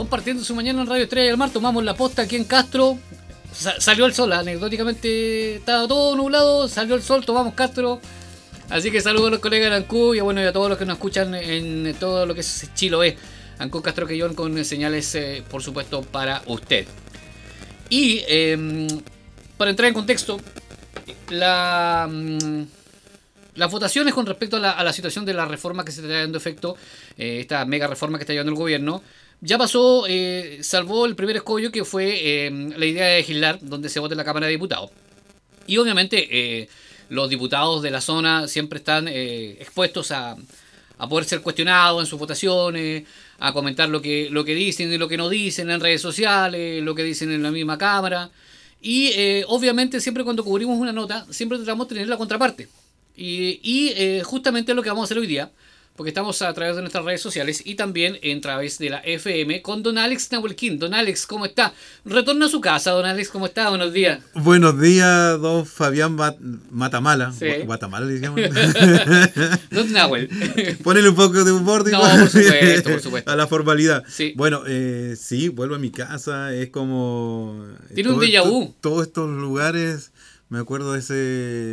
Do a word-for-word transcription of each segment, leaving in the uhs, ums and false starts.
compartiendo su mañana en Radio Estrella del Mar. Tomamos la posta aquí en Castro. Sa- salió el sol, anecdóticamente estaba todo nublado, salió el sol, tomamos Castro. Así que saludos a los colegas de Ancú y a, bueno, y a todos los que nos escuchan en todo lo que es Chiloé. Ancú, Castro, Quellón, con señales, eh, por supuesto, para usted. Y eh, para entrar en contexto, la... Mm, las votaciones con respecto a la, a la situación de la reforma que se está dando efecto, eh, esta mega reforma que está llevando el gobierno, ya pasó, eh, salvó el primer escollo, que fue eh, la idea de legislar donde se vote en la Cámara de Diputados. Y obviamente eh, los diputados de la zona siempre están eh, expuestos a, a poder ser cuestionados en sus votaciones, a comentar lo que, lo que dicen y lo que no dicen en redes sociales, lo que dicen en la misma Cámara. Y eh, obviamente siempre cuando cubrimos una nota, siempre tratamos de tener la contraparte. Y, y eh, justamente lo que vamos a hacer hoy día, porque estamos a través de nuestras redes sociales y también a través de la F M con don Alex Nahuelquín. Don Alex, ¿cómo está? Retorna a su casa, don Alex, ¿cómo está? Buenos días. Buenos días, don Fabián Bat- Matamala. Sí. Guatemala le decíamos. Don Nahuel. Ponele un poco de humor, digo, No, por supuesto, por supuesto. a la formalidad. Sí. Bueno, eh, sí, vuelvo a mi casa, es como... Tiene un todo déjà vu. esto- Todos estos lugares... Me acuerdo de ese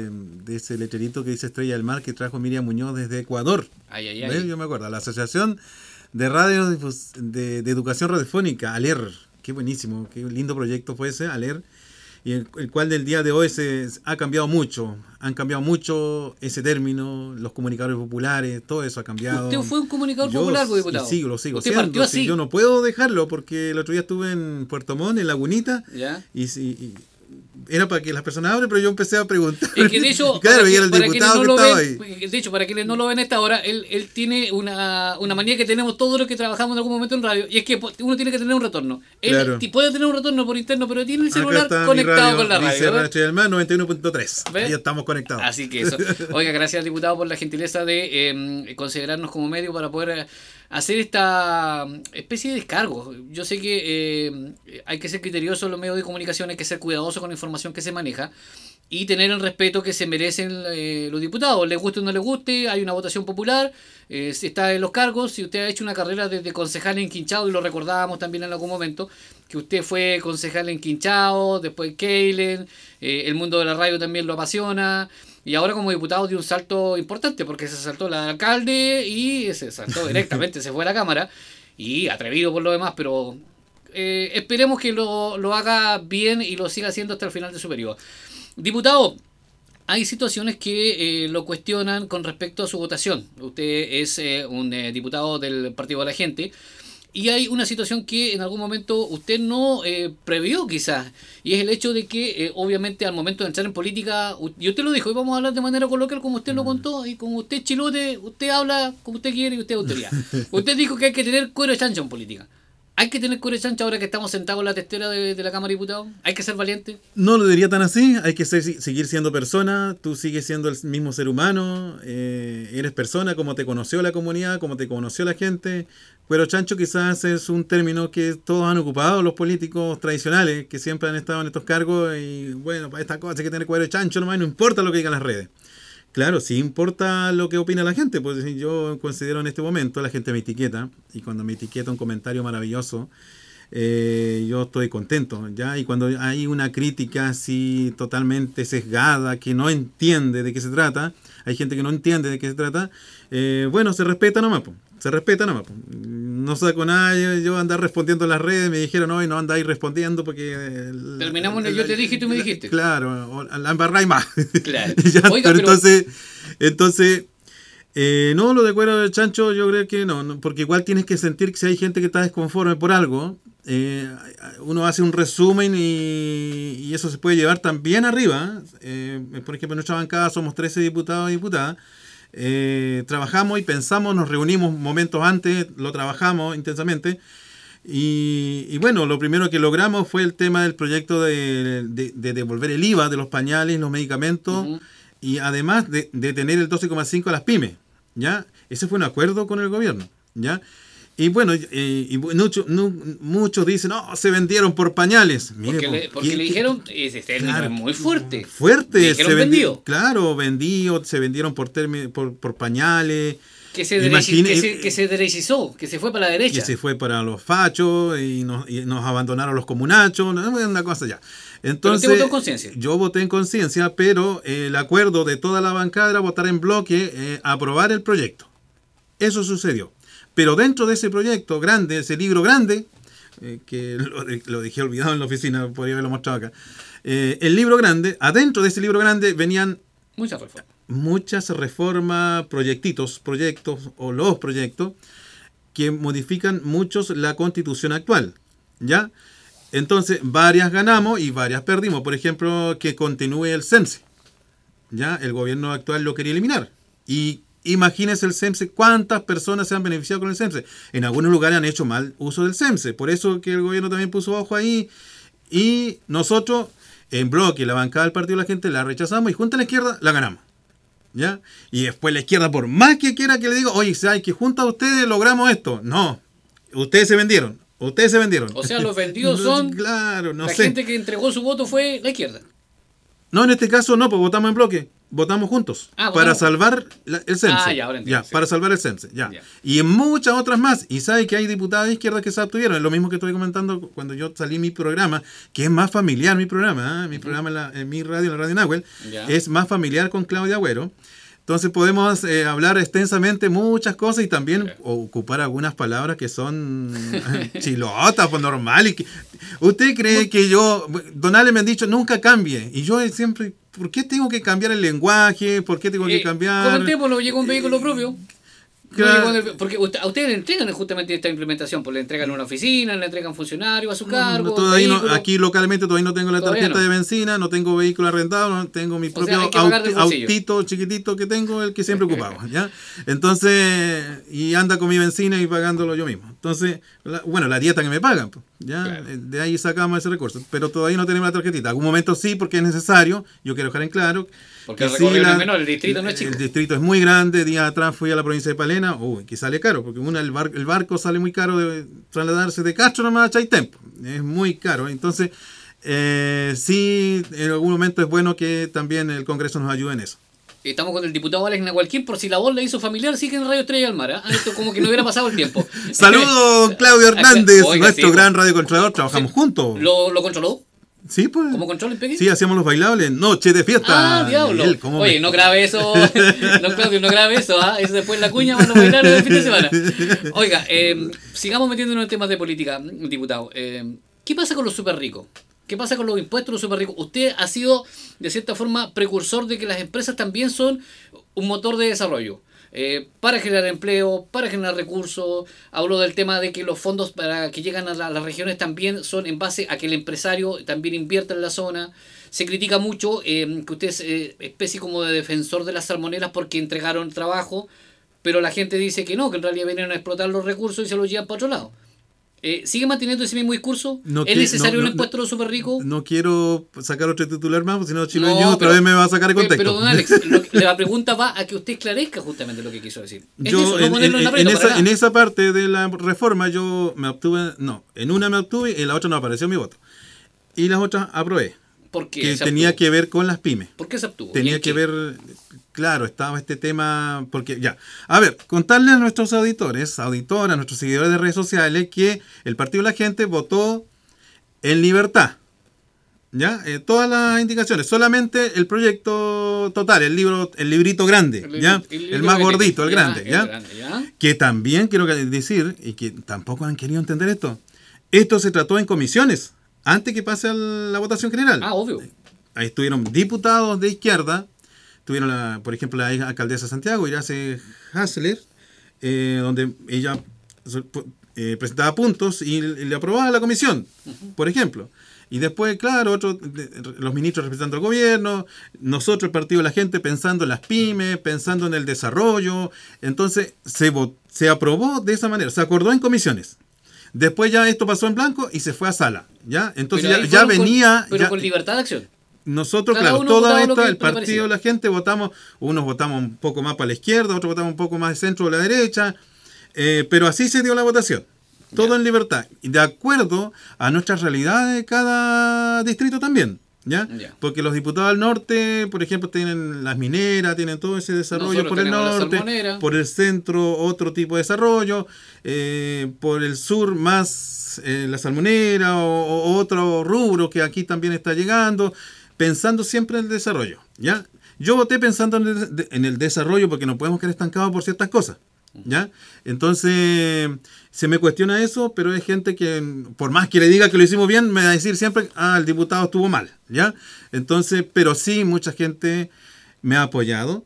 de ese letrerito que dice Estrella del Mar que trajo Miriam Muñoz desde Ecuador. Ay, ay, ¿Ves? ay. Yo me acuerdo. La Asociación de Radio de, de Educación Radiofónica, ALER. Qué buenísimo, qué lindo proyecto fue ese, ALER. Y el, el cual del día de hoy se ha cambiado mucho. Han cambiado mucho ese término, los comunicadores populares, todo eso ha cambiado. Usted fue un comunicador Yo popular, pues, sí, diputado. sigo, lo sigo Usted siendo, partió así. sí, yo no puedo dejarlo porque el otro día estuve en Puerto Montt, en Lagunita, ¿Ya? y, y, y era para que las personas hablen, pero yo empecé a preguntar. Es que de hecho, Y claro, para, y que- era el para diputado quienes que no lo estaba ven, ahí. de hecho, para quienes no lo ven a esta hora, él, él tiene una, una manía que tenemos todos los que trabajamos en algún momento en radio, y es que uno tiene que tener un retorno. Él Claro. ti- puede tener un retorno por interno, pero tiene el Acá celular está mi conectado radio, con la dice radio. ¿ves? Radio Estrella del Mar noventa y uno punto tres. ¿Ves? Ahí estamos conectados. Así que eso. Oiga, gracias, diputado, por la gentileza de eh, considerarnos como medio para poder eh, hacer esta especie de descargo. Yo sé que eh, hay que ser criterioso en los medios de comunicación, hay que ser cuidadoso con la información que se maneja y tener el respeto que se merecen eh, los diputados. Les guste o no les guste, hay una votación popular, eh, si está en los cargos, si usted ha hecho una carrera desde concejal en Quinchao, y lo recordábamos también en algún momento, que usted fue concejal en Quinchao, después Keilen, eh, el mundo de la radio también lo apasiona, y ahora como diputado dio un salto importante, porque se saltó el alcalde y se saltó directamente, se fue a la Cámara, y atrevido por lo demás, pero eh, esperemos que lo, lo haga bien y lo siga haciendo hasta el final de su periodo. Diputado, hay situaciones que eh, lo cuestionan con respecto a su votación. Usted es eh, un eh, diputado del Partido de la Gente y hay una situación que en algún momento usted no eh, previó quizás, y es el hecho de que eh, obviamente al momento de entrar en política, u- y usted lo dijo, y vamos a hablar de manera coloquial como usted lo contó, y como usted es chilote, usted habla como usted quiere y usted es autoridad. Usted dijo que hay que tener cuero de chancho en política. ¿Hay que tener cuero de chancho ahora que estamos sentados en la testera de, de la Cámara de Diputados? ¿Hay que ser valiente? No lo diría tan así, hay que ser, seguir siendo persona, tú sigues siendo el mismo ser humano, eh, eres persona como te conoció la comunidad, como te conoció la gente. Cuero chancho quizás es un término que todos han ocupado los políticos tradicionales, que siempre han estado en estos cargos y bueno, para esta cosa hay que tener cuero chancho nomás, no importa lo que digan las redes. Claro, sí importa lo que opina la gente, pues yo considero en este momento, la gente me etiqueta, y cuando me etiqueta un comentario maravilloso, eh, yo estoy contento, ¿ya? Y cuando hay una crítica así totalmente sesgada, que no entiende de qué se trata, hay gente que no entiende de qué se trata, eh, bueno, se respeta nomás, pues. Se respeta nomás. No saco nada, yo, yo andar respondiendo en las redes, me dijeron, no, no andáis respondiendo porque... El, Terminamos en el yo te dije y tú me dijiste. Claro, la embarráis más. Claro. Ya, Oiga, pero pero- entonces, entonces eh, no, lo de cuero del chancho yo creo que no, no, porque igual tienes que sentir que si hay gente que está desconforme por algo, eh, uno hace un resumen y, y eso se puede llevar también arriba. Eh, por ejemplo, en nuestra bancada somos trece diputados y diputadas. Eh, trabajamos y pensamos, nos reunimos momentos antes, lo trabajamos intensamente y, y bueno, lo primero que logramos fue el tema del proyecto de, de, de devolver el I V A de los pañales, los medicamentos, uh-huh. y además de, de tener el doce coma cinco a las pymes, ¿ya? Ese fue un acuerdo con el gobierno, ¿ya? Y bueno, eh, y mucho, no, muchos dicen, no, se vendieron por pañales. Mire, porque le, porque ¿qué, le qué, dijeron, ese término claro, es muy fuerte. Fuerte. Le dijeron se vendi- vendido. Claro, vendido, se vendieron por, termi- por, por pañales. Que se, Imagine, que, se, que se derecizó, que se fue para la derecha. Que se fue para los fachos y nos, y nos abandonaron los comunachos, una cosa ya. Entonces, ¿pero usted votó en conciencia? Yo voté en conciencia, pero eh, el acuerdo de toda la bancada era votar en bloque, eh, aprobar el proyecto. Eso sucedió. Pero dentro de ese proyecto grande, ese libro grande, eh, que lo, lo dejé olvidado en la oficina, podría haberlo mostrado acá, eh, el libro grande, adentro de ese libro grande venían muchas reformas. Muchas reformas, proyectitos, proyectos o los proyectos que modifican muchos la constitución actual, ¿ya? Entonces, varias ganamos y varias perdimos. Por ejemplo, que continúe el CEMSE, ¿ya? El gobierno actual lo quería eliminar. Y imagínense el CEMSE, cuántas personas se han beneficiado con el CEMSE. En algunos lugares han hecho mal uso del CEMSE, por eso que el gobierno también puso ojo ahí. Y nosotros, en bloque, la bancada del Partido de la Gente, la rechazamos y junto a la izquierda la ganamos. ¿Ya? Y después la izquierda, por más que quiera que le diga, oye, ¿sabes que junto a ustedes logramos esto? No, ustedes se vendieron, ustedes se vendieron. O sea, los vendidos son, claro, no la sé. gente que entregó su voto fue la izquierda. No, en este caso no, pues votamos en bloque, votamos juntos, ah, para salvar la, el CEMSE. Ah, ya, ahora entiendo, ya, sí. Para salvar el CEMSE, ya. ya. Y en muchas otras más, y sabe que hay diputados de izquierda que se abstuvieron, es lo mismo que estoy comentando cuando yo salí mi programa, que es más familiar mi programa, ¿eh? mi uh-huh. programa en, la, en mi radio, en la radio Nahuel, ya. Es más familiar con Claudia Agüero. Entonces podemos eh, hablar extensamente muchas cosas y también okay. ocupar algunas palabras que son chilotas, pues normal. Y que, ¿usted cree que yo, Donales me han dicho, nunca cambie? Y yo siempre, ¿por qué tengo que cambiar el lenguaje? ¿Por qué tengo eh, que cambiar? Con el tiempo no llegó un vehículo eh, propio. Claro. No, porque a ustedes le entregan justamente esta implementación, pues le entregan una oficina, le entregan funcionarios a su cargo. No, todavía no, aquí localmente todavía no tengo la tarjeta no. de benzina, no tengo vehículo arrendado, no tengo mi propio o sea, aut, autito chiquitito que tengo, el que siempre ocupaba, ¿ya? Entonces, y anda con mi benzina y pagándolo yo mismo. Entonces, la, bueno, la dieta que me pagan, ¿ya? Claro. De ahí sacamos ese recurso, pero todavía no tenemos la tarjetita. Algún momento sí, porque es necesario, yo quiero dejar en claro. Porque el recorrido sí, la, es menor, el distrito no es chico. El distrito es muy grande. Días atrás fui a la provincia de Palena, uy, que sale caro, porque una, el, bar, el barco sale muy caro de trasladarse de Castro nomás a Chaitempo. Es muy caro. Entonces, eh, sí, en algún momento es bueno que también el Congreso nos ayude en eso. Estamos con el diputado Alex Nahualquín, por si la voz le hizo familiar, sí que en Radio Estrella del Mar. ¿eh? Esto como que no hubiera pasado el tiempo. Saludos, Claudio Hernández, Oiga, nuestro sí, gran radiocontrolador, trabajamos sí. juntos. ¿Lo, ¿Lo controló? Sí, pues. ¿Cómo control en Peguín? Sí, hacíamos los bailables, noche de fiesta. Ah, diablo. Él, Oye, me... no grabe eso, no, Claudio, no grabe eso, ¿ah? Eso después la cuña van a bailar el fin de semana. Oiga, eh, sigamos metiéndonos en temas de política, diputado. Eh, ¿Qué pasa con los súper ricos? ¿Qué pasa con los impuestos de los súper ricos? Usted ha sido, de cierta forma, precursor de que las empresas también son un motor de desarrollo. Eh, para generar empleo, para generar recursos. Hablo del tema de que los fondos para que llegan a, la, a las regiones también son en base a que el empresario también invierta en la zona. Se critica mucho eh, que usted es eh, especie como de defensor de las salmoneras porque entregaron trabajo, pero la gente dice que no, que en realidad vinieron a explotar los recursos y se los llevan para otro lado. Eh, ¿Sigue manteniendo ese mismo discurso? No ¿Es que, necesario no, no, un impuesto a los súper ricos? No quiero sacar otro titular más, porque si no Chilo no, News otra vez me va a sacar de contexto. Pero, don Alex, lo, la pregunta va a que usted esclarezca justamente lo que quiso decir. Yo, eso, no en, en, en, en, esa, en esa parte de la reforma yo me obtuve, no, en una me obtuve y en la otra no apareció mi voto. Y las otras aprobé. ¿Por qué? Que tenía que ver con las pymes. ¿Por qué se obtuvo? Tenía que ver... Claro, estaba este tema, porque ya, a ver, contarle a nuestros auditores, auditoras, a nuestros seguidores de redes sociales que el Partido de la Gente votó en libertad, ¿ya? Eh, todas las indicaciones, solamente el proyecto total, el libro, el librito grande, el, ¿ya? El, el, el más gordito, el ya, grande, ¿ya? El grande, ¿ya? Que también quiero decir, y que tampoco han querido entender esto, esto se trató en comisiones, antes que pase a la votación general. Ah, obvio. Ahí estuvieron diputados de izquierda. Tuvieron, la, por ejemplo, la alcaldesa de Santiago, Irace Hassler, eh, donde ella eh, presentaba puntos y, y le aprobaba a la comisión, uh-huh. por ejemplo. Y después, claro, otros, los ministros representando al gobierno, nosotros, el Partido de la Gente, pensando en las pymes, pensando en el desarrollo. Entonces, se, se aprobó de esa manera, se acordó en comisiones. Después ya esto pasó en blanco y se fue a sala, ¿ya? Entonces ya, ya venía... Con, pero ya, con libertad de acción. Nosotros, Cada claro, toda esta, el Partido de la Gente votamos, unos votamos un poco más para la izquierda, otros votamos un poco más de centro o la derecha, eh, pero así se dio la votación, todo yeah. en libertad, y de acuerdo a nuestras realidades de cada distrito también. ¿Ya? Ya. Porque los diputados del norte, por ejemplo, tienen las mineras, tienen todo ese desarrollo Nosotros por el tenemos la norte, salmonera. por el centro otro tipo de desarrollo, eh, por el sur más eh, la salmonera o, o otro rubro que aquí también está llegando, pensando siempre en el desarrollo, ¿ya? Yo voté pensando en el, en el desarrollo porque no podemos quedar estancados por ciertas cosas, ¿ya? Entonces, se me cuestiona eso, pero hay gente que, por más que le diga que lo hicimos bien, me va a decir siempre, ah, el diputado estuvo mal, ¿ya? Entonces, pero sí, mucha gente me ha apoyado.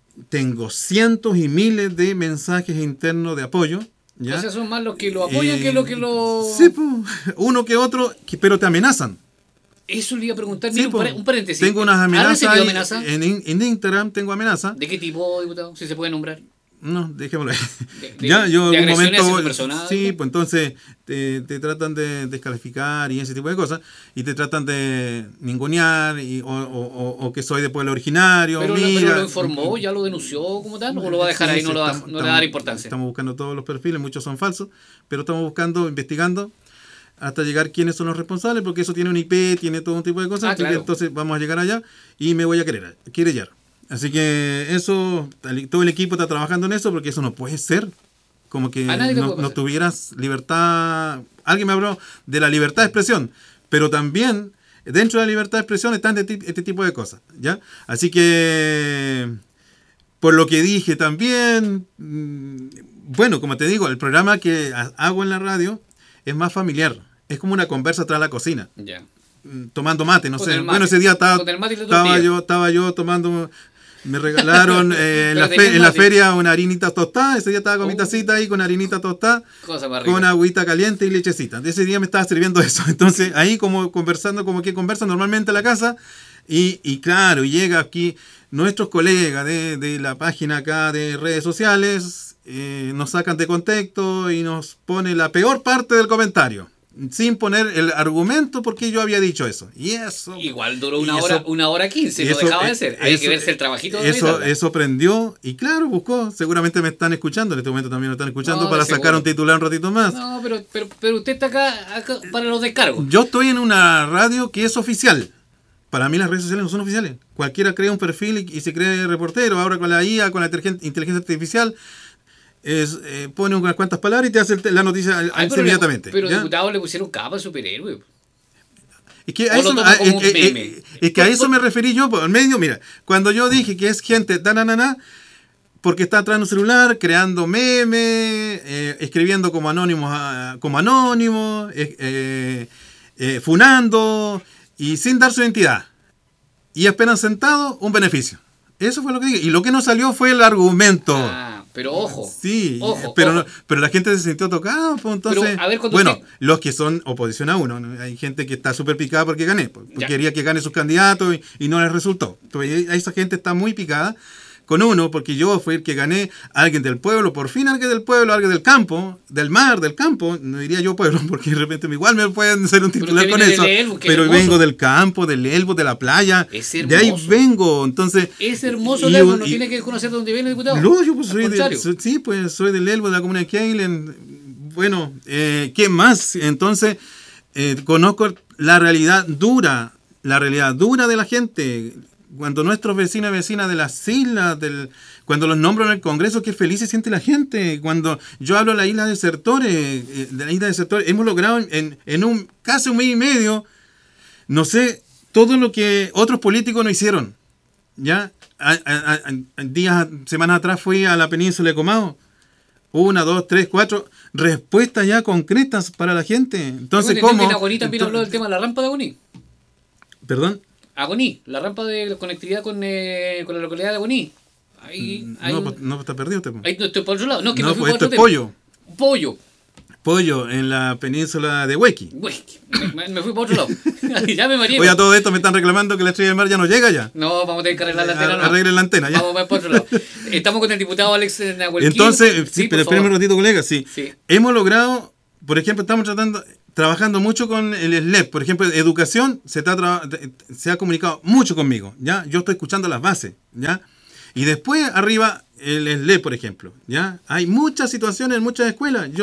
Tengo cientos y miles de mensajes internos de apoyo, ¿ya? O sea, son más los que lo apoyan Eh, que los que lo... Sí, pues, uno que otro, que- pero te amenazan. Eso le iba a preguntar. Sí, Mira, un, po. par- un paréntesis. Tengo unas ¿Ha amenazas. recibido ahí amenaza? En, en Instagram tengo amenazas. ¿De qué tipo, diputado? Si se puede nombrar. No, dejémoslo ahí. De- de- ya, yo de en un agresiones hacia momento. su persona, Sí, ¿no? pues entonces te, te tratan de descalificar y ese tipo de cosas. Y te tratan de ningunear y, o, o, o, o que soy de pueblo originario. Pero, lo- mira, pero lo informó, ya lo denunció como tal, o lo va a dejar Sí, ahí, sí, no, lo va, estamos- no le va a dar estamos- importancia. Estamos buscando todos los perfiles, muchos son falsos, pero estamos buscando, investigando hasta llegar quiénes son los responsables, porque eso tiene un I P, tiene todo un tipo de cosas, Ah, así que claro. entonces vamos a llegar allá y me voy a querer, querellar. Así que eso, todo el equipo está trabajando en eso, porque eso no puede ser. Como que A nadie le no, puede no pasar. tuvieras libertad. Alguien me habló de la libertad de expresión, pero también dentro de la libertad de expresión están este, este tipo de cosas, ¿ya? Así que, por lo que dije también, mm, bueno, como te digo, el programa que ha- hago en la radio es más familiar. Es como una conversa tras la cocina, Ya. mm, tomando mate, no Con sé. el mate. Bueno, ese día estaba, Con el mate y la estaba tortilla. yo, estaba yo tomando. Me regalaron eh, en, Pero la tenía fe- en la mate. feria una harinita tostada. Ese día estaba con mi Oh. tacita ahí con harinita tostada, Cosa más con rica. agüita caliente y lechecita. Ese día me estaba sirviendo eso. Entonces, ahí como conversando, como que conversan normalmente en la casa. Y, y claro, y llega aquí nuestros colegas de, de la página acá de redes sociales, eh, nos sacan de contexto y nos pone la peor parte del comentario, sin poner el argumento por qué yo había dicho eso. Y eso... Igual duró una y hora, eso- una hora quince, no eso- dejaba de eh, ser. Hay eso- que verse el trabajito de Eso, editarla. eso prendió y claro, buscó. Seguramente me están escuchando, en este momento también me están escuchando No, para de sacar seguro. un titular un ratito más. No, pero, pero, pero usted está acá, acá para los descargos. Yo estoy en una radio que es oficial. Para mí las redes sociales no son oficiales. Cualquiera crea un perfil y, y se cree reportero. Ahora con la I A, con la inteligen- inteligencia artificial, es, eh, pone unas cuantas palabras y te hace el- la noticia al- Ay, pero inmediatamente. Le, pero ¿ya? diputados le pusieron capa al superhéroe. Es que O a lo eso, toma a- como es- un es- meme. es- es que a eso me referí yo, por el medio, mira, cuando yo dije que es gente tan anana, porque está atrás de un celular, creando memes, eh, escribiendo como anónimos, ah, como anónimos, eh, eh, eh, funando, y sin dar su identidad. Y esperan sentado un beneficio. Eso fue lo que dije. Y lo que no salió fue el argumento. Ah, pero ojo. Sí, Ojo, pero, ojo. No- pero la gente se sintió tocada, pues entonces... Pero, a ver, cuando bueno, usted- los que son oposición a uno, ¿no? Hay gente que está súper picada porque gané, porque Ya. quería que gane sus candidatos y, y no les resultó. Entonces, esa gente está muy picada con uno, porque yo fui el que gané, alguien del pueblo, por fin alguien del pueblo, alguien del campo, del mar, del campo, no diría yo pueblo, porque de repente igual me pueden hacer un Pero titular usted con viene eso, del Elbo, que pero hermoso. vengo del campo, del Elbo, de la playa, Es de ahí hermoso. vengo, entonces... Es hermoso y- el Elbo, no y- tiene que conocer de dónde viene el diputado. no, yo pues Al soy del, contrario. so- sí, pues soy del Elbo, de la comuna de Keilen. Bueno, eh, ¿qué más? Entonces, eh, conozco la realidad dura, la realidad dura de la gente. Cuando nuestros vecinos y vecinas de las islas, del, cuando los nombro en el Congreso, qué feliz se siente la gente. Cuando yo hablo de la isla de Desertores, eh, de la isla de Desertores, hemos logrado en, en un casi un mes y medio, no sé, todo lo que otros políticos no hicieron. ¿Ya? A- a- a- a- días, semanas atrás fui a la península de Comao. Una, dos, tres, cuatro respuestas ya concretas para la gente. Entonces, Tengo entendido ¿cómo? que en Agoní también Ento- habló del tema de la rampa de Agoní. Perdón. Agoní, la rampa de la conectividad con, eh, con la localidad de Agoní. Ahí, ahí, No, pues, no, está perdido usted. pues. ahí no estoy por otro lado. No, que No, me fui pues por esto otro es tema. pollo. Pollo. Pollo en la península de Huequi. Güey, me, me fui por otro lado. Ya me mareé. Oye, a todo esto me están reclamando que la estrella del mar ya no llega ya. No, vamos a tener que arreglar la antena. No. Arreglen la antena ya. Vamos a ver por otro lado. Estamos con el diputado Alex Nahuelquín. Entonces, sí, pero por espérame un favor. ratito, colega, sí. Sí. Hemos logrado, por ejemplo, estamos tratando, trabajando mucho con el S L E P. Por ejemplo, educación se, está tra- se ha comunicado mucho conmigo, ¿ya? Yo estoy escuchando las bases, ¿ya? Y después, arriba, el S L E P, por ejemplo, ¿ya? Hay muchas situaciones en muchas escuelas. Yo